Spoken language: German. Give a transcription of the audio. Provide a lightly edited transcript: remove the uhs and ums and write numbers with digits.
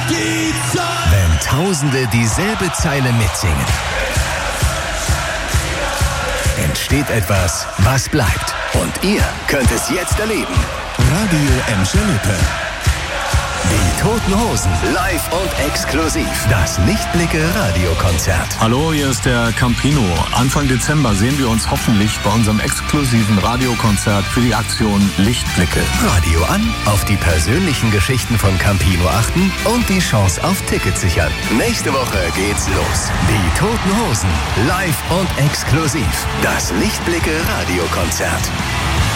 die Zeit! Wenn Tausende dieselbe Zeile mitsingen, entsteht etwas, was bleibt. Und ihr könnt es jetzt erleben. Radio Emscher Lippe. Die Toten Hosen, live und exklusiv. Das Lichtblicke-Radiokonzert. Hallo, hier ist der Campino. Anfang Dezember sehen wir uns hoffentlich bei unserem exklusiven Radiokonzert für die Aktion Lichtblicke. Radio an, auf die persönlichen Geschichten von Campino achten und die Chance auf Tickets sichern. Nächste Woche geht's los. Die Toten Hosen, live und exklusiv. Das Lichtblicke-Radiokonzert.